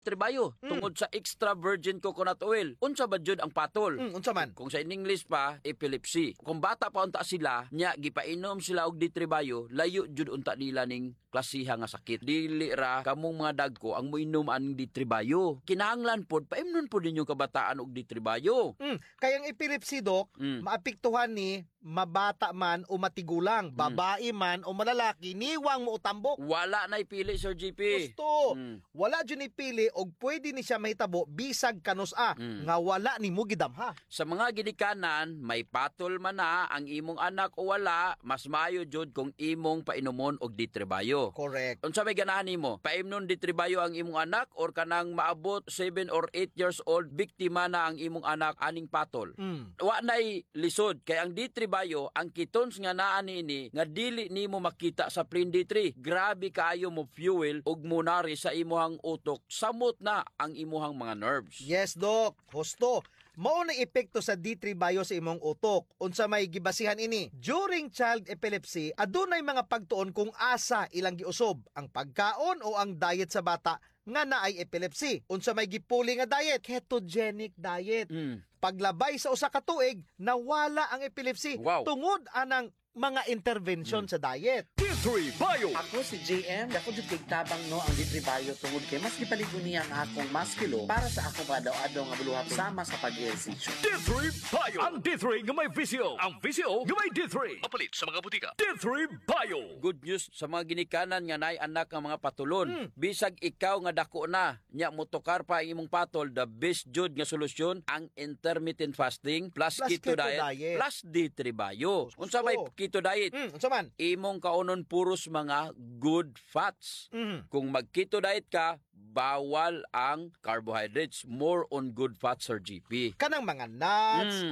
Tribayo tungod sa extra virgin coconut oil. Unsa ba jud ang patol? Unsa man? Kung sa in English pa, epilepsy. Kung bata pa unta sila, nya gipainom sila og ditribayo, layo jud unta nila ning klasiha nga sakit. Dili ra kamong mga dagko ang moinom aning ditribayo. Kinahanglan pod paimnon pod ninyo kabataan og ditribayo. Kayang epilepsy, Dok, maapektuhan ni mabata man o matigulang, babae man o malalaki, niwang mo utambok. Wala na ipili, Sir GP. Gusto. Wala dyan ipili og pwede ni siya mahitabo bisag kanus nga wala ni mo gidamha. Sa mga ginikanan, may patol man na ang imong anak o wala, mas maayo jud kung imong painumon og ditribayo. Correct. Unsa may ganahan nimo? Paimnon ditribayo ang imong anak or kanang maabot 7 or 8 years old biktima na ang imong anak aning patol. Wa nay lisod kay ang ditribayo ang ketones nga naa niini nga dili nimo makita sa plain D3. Grabe kaayo mo fuel ug munari sa imuhang utok. Samot na ang imuhang mga nerves. Yes, Dok. Husto. Mao na epekto sa D3 bio sa imong utok. Unsa may gibasihan ini? During child epilepsy, adunay mga pagtuon kung asa ilang giusob ang pagkaon o ang diet sa bata nga naay epilepsy. Unsa may gipuli nga diet? Ketogenic diet. Paglabay sa usa ka tuig, nawala ang epilepsy tungod anang mga intervention sa diet. D3 Bio. Ako si JM, ako jud kay tabang no ang D3 Bio tungod kay mas gipaligon niya ang akong maskilo para sa ako padaw-adaw nga buluhat sama sa pag-ehersisyo. D3 Bio. Ang D3 nga may visyo. Ang visyo nga may D3. Mapalit sa mga butika. D3 Bio. Good news sa mga ginikanan nga naay anak nga mga patulon. Bisag ikaw nga dako na, nya motokar pa ang imong patol, the best jud nga solusyon ang intermittent fasting plus keto diet plus D3 Bio. Unsa may keto diet? Unsa man? Imong kaunon puros mga good fats. Kung mag-keto diet ka, bawal ang carbohydrates. More on good fats, Sir GP. Kanang mga nuts,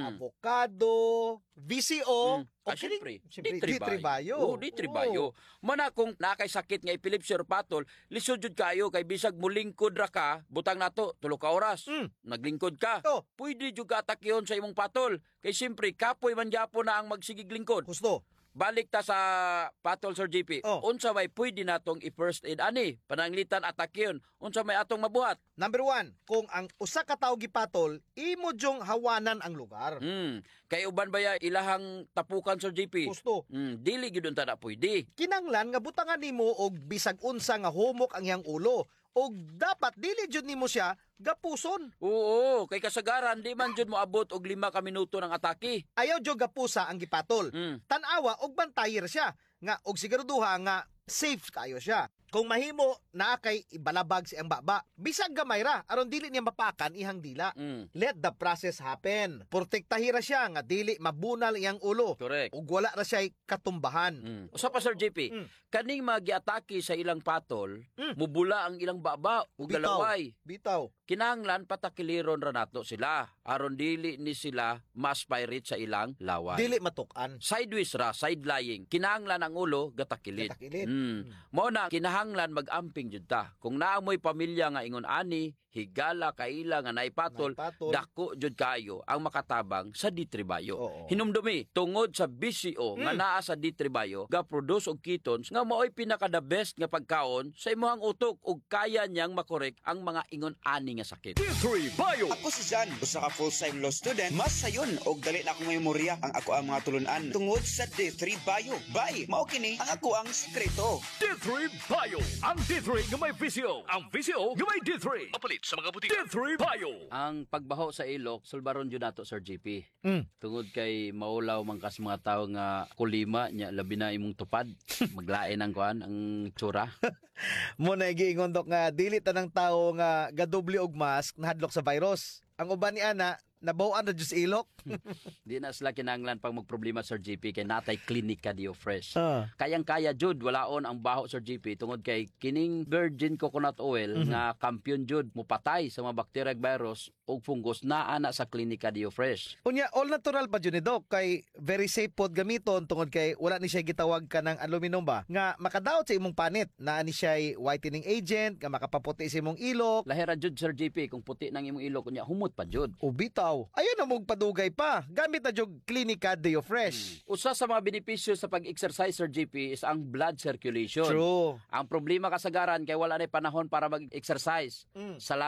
avocado, VCO, Siyempre, D3 bio. Oo, D3 bio. Mana kung nakay sakit nga epilepsy or patol, lisod jud kayo kay bisag mulingkod ra ka, butang nato 3 ka oras. Naglingkod ka. Pwede jud ka atakyon sa imong patol. Kay siyempre, kapoy man gyapon na ang magsigig lingkod. Gusto. Balik ta sa patol, Sir GP. Unsa may pwede natong i-first aid ani? Pananglitan atakyon. Unsa may atong mabuhat? Number 1, kung ang usa ka tawo gipatol, imo jong hawanan ang lugar. Kay uban baya ilahang tapukan, Sir GP? Gusto. Dili gyud unta na pwede. Kinanglan nga butangan nimo og bisag unsa nga humok ang iyang ulo. Og dapat dili jud nimo siya gapuson. Oo, kay kasagaran di man jud mo abot og 5 ka minuto ng atake. Ayaw jud gapusa ang gipatol. Tan-awa og bantayer siya nga og siguraduha nga safe kayo siya. Kung mahimo na kay ibalabag si ang baba, bisag gamay ra aron dili niya mapakan ihang dila. Let the process happen. Protektahira siya nga dili mabunal iyang ulo. Correct. Ug wala ra siya katumbahan. Usa pa, Sir JP, kaning magiatake sa ilang patol, mubula ang ilang baba ug galaway. Bitaw. Kinahanglan patakiliron ra nato sila aron dili ni sila ma-aspirate sa ilang laway. Dili matukan. Sideways ra, side lying. Kinahanglan ang ulo gatakilit. Mao na kinahanglan mag-amping jud ta. Kung naamoy pamilya nga ingon ani, higala kaila nga naipatol, dako jud kayo ang makatabang sa D3 Bio. Hinumdumi tungod sa BCO nga naa sa D3 Bio, ga-produce og ketones nga maoy pinaka the best nga pagkaon sa imong utok ug kaya niyang makorek ang mga ingon ani nga sakit. D3 Bio. Ako si Jan, usa ka full-time law student. Mas sayon og dali na akong memorya ang ako ang mga tulunan tungod sa D3 Bio. Bye, mao kini ang ako ang sekreto. D3 Bio. Ang D3 nga may visyo. Ang visyo nga may D3. Mapalit sa mga butika. D3 Bio. Ang pagbaho sa ilok, sulbaron jud nato, Sir JP. Tungod kay maulaw man kas mga tawo nga kulima nya labi na imong tupad. Maglain ang kuan ang tsura. Mo na giingon Dok nga dili tanang tawo nga gadoble og mask nahadlok sa virus. Ang uban ni ana nabawaan na jud sa ilok. Di na sila kinahanglan pang magproblema, Sir JP, kay natay klinika Dio Fresh. Kayang-kaya jud walaon ang baho, Sir JP, tungod kay kining virgin coconut oil nga kampiyon jud mupatay sa mga bacteria ug virus ug fungus naa na sa klinika Dio Fresh. Unya all natural pa jud ni Dok kay very safe pod gamiton tungod kay wala ni siya gitawag ka ng aluminum ba nga makadaot sa imong panit. Naa ni siya whitening agent nga makapaputi sa imong ilok. Lahira jud, Sir JP, kung puti nang imong ilok unya humot pa jud. O bitaw adlaw. Ayun na mong padugay pa. Gamit na jog Clinica Deo Fresh. Usa sa mga benepisyo sa pag-exercise, Sir JP, is ang blood circulation. True. Ang problema kasagaran kay wala na panahon para mag-exercise. Sa